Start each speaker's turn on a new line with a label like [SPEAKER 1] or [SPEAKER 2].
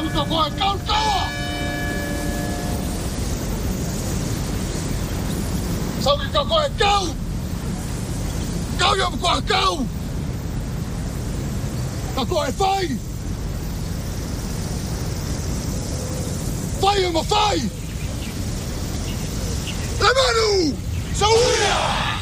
[SPEAKER 1] 到我係狗啊！收完夠我係狗，狗又唔掛狗，嗱我係廢，廢又冇廢，來馬路，收回啊！